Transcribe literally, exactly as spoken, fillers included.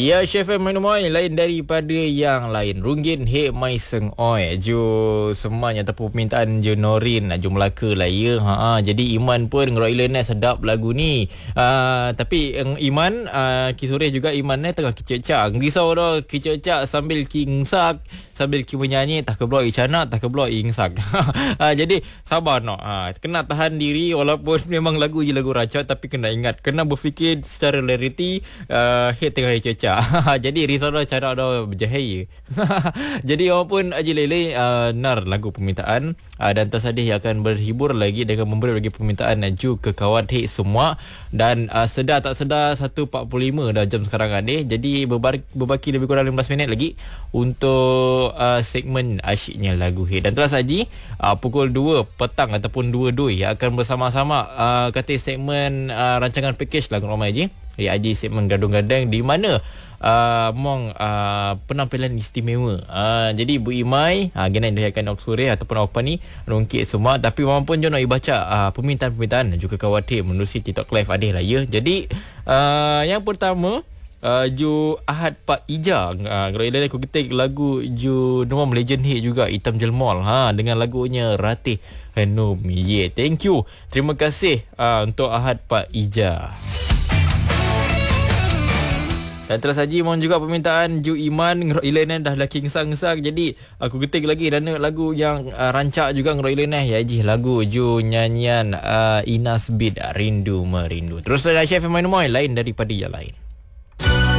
Ya, Chef Manumoy lain daripada yang lain. Runggin he mai seng oi. Jo semuanya ataupun permintaan je Norin ju Melaka lah ya. Ha, jadi Iman pun ngeroilen sedap lagu ni. Uh, tapi uh, Iman uh, ki sore juga Iman ni tengah kicecak. Risau dah kicecak sambil ki ngsak, sambil ki menyanyi tak keblok icana, tak keblok ingsak. uh, jadi sabar no. Uh, kena tahan diri walaupun memang lagu je lagu rancak, tapi kena ingat, kena berfikir secara reality. Uh, he tengah cecak. Jadi risau dah cara dah berjahaya. Jadi orang pun aji lele uh, nar lagu permintaan uh, dan tersadih yang akan berhibur lagi dengan memberi lagi permintaan uh, ju ke kawan hit semua. Dan uh, sedar tak sedar satu empat puluh lima dah jam sekarang ni. Jadi berbar- berbaki lebih kurang lima belas minit lagi untuk uh, segmen asyiknya lagu hit. Dan terus aji uh, pukul dua petang ataupun dua doi akan bersama-sama uh, kata segmen uh, rancangan package lagu ramai je. Ya, Aji segmen gadung-gadang di mana uh, mong uh, penampilan istimewa. Uh, jadi Bu Imai uh, gena doakan Oxford ataupun apa ni rungkit semua, tapi mama pun jono baca uh, permintaan-permintaan juga khawatir menerusi TikTok live adeh lah ya. Jadi uh, yang pertama Uh, Ju Ahad Pak Ija uh, Gerai aku ketik lagu Ju Nomor Legend hit juga Hitam Jelmol ha, dengan lagunya Ratih Hanum. Yeah, thank you. Terima kasih uh, untuk Ahad Pak Ija. Dan terus saja mohon juga permintaan Ju Iman Ngeroilenan dah laki ngesang-ngesang. Jadi aku ketik lagi dan lagu yang uh, rancak juga ngeroilenan ya ji lagu Ju nyanyian uh, Inas Bid Rindu Merindu. Terus ada Chef Manumoy lain daripada yang lain.